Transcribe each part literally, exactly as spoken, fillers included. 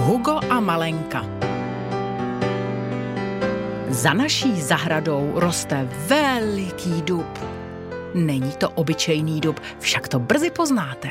Hugo a Malenka. Za naší zahradou roste veliký dub. Není to obyčejný dub, však to brzy poznáte.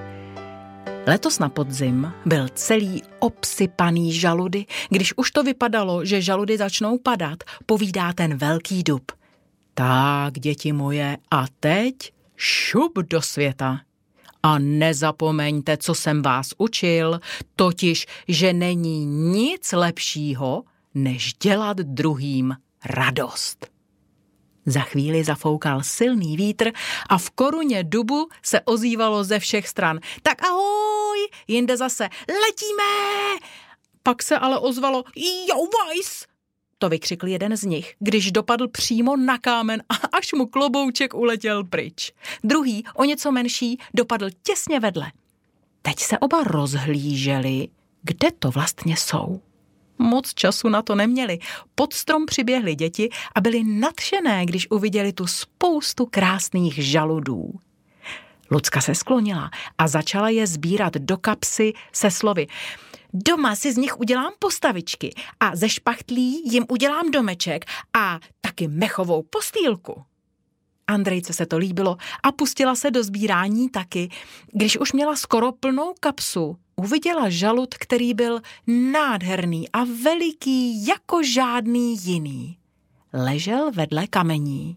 Letos na podzim byl celý obsypaný žaludy. Když už to vypadalo, že žaludy začnou padat, povídá ten velký dub. Tak, děti moje, a teď šup do světa. A nezapomeňte, co jsem vás učil, totiž, že není nic lepšího, než dělat druhým radost. Za chvíli zafoukal silný vítr a v koruně dubu se ozývalo ze všech stran. Tak ahoj, jinde zase, letíme! Pak se ale ozvalo, jo vajs! To vykřikl jeden z nich, když dopadl přímo na kámen a až mu klobouček uletěl pryč. Druhý, o něco menší, dopadl těsně vedle. Teď se oba rozhlíželi, kde to vlastně jsou. Moc času na to neměli. Pod strom přiběhly děti a byly nadšené, když uviděli tu spoustu krásných žaludů. Lucka se sklonila a začala je sbírat do kapsy se slovy: doma si z nich udělám postavičky a ze špachtlí jim udělám domeček a taky mechovou postýlku. Andrejce se to líbilo a pustila se do sbírání taky. Když už měla skoro plnou kapsu, uviděla žalud, který byl nádherný a veliký jako žádný jiný. Ležel vedle kamení.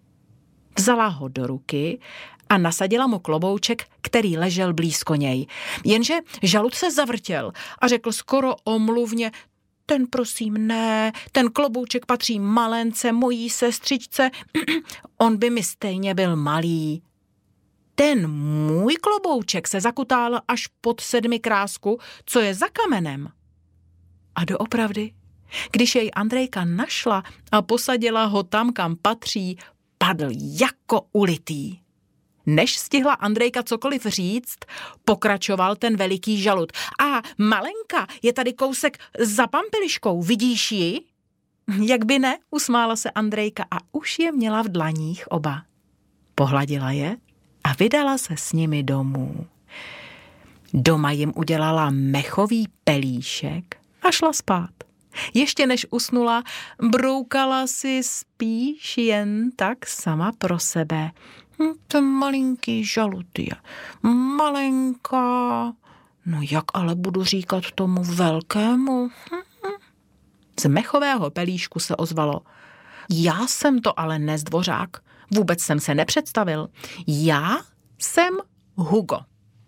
Vzala ho do ruky a nasadila mu klobouček, který ležel blízko něj. Jenže žalud se zavrtěl a řekl skoro omluvně: ten prosím ne, ten klobouček patří Malence, mojí sestřičce, on by mi stejně byl malý. Ten můj klobouček se zakutal až pod sedmi krásku, co je za kamenem. A doopravdy, když jej Andrejka našla a posadila ho tam, kam patří, padl jako ulitý. Než stihla Andrejka cokoliv říct, pokračoval ten veliký žalud. A Malenka je tady kousek za pampeliškou, vidíš ji? Jak by ne, usmála se Andrejka a už je měla v dlaních oba. Pohladila je a vydala se s nimi domů. Doma jim udělala mechový pelíšek a šla spát. Ještě než usnula, broukala si spíš jen tak sama pro sebe. Hm, ten malinký žalud je. Malenka. No jak ale budu říkat tomu velkému? Hm. Z mechového pelíšku se ozvalo: já jsem to ale nezdvořák. Vůbec jsem se nepředstavil. Já jsem Hugo.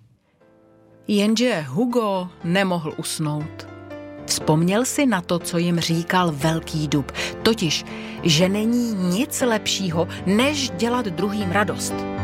Jenže Hugo nemohl usnout. Vzpomněl si na to, co jim říkal velký dub, totiž, že není nic lepšího, než dělat druhým radost.